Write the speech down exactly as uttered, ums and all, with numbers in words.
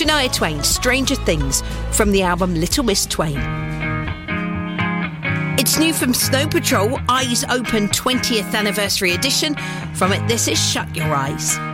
Shania Twain, Stranger Things, from the album Little Miss Twain. It's new from Snow Patrol, Eyes Open twentieth Anniversary Edition. From it, this is Shut Your Eyes.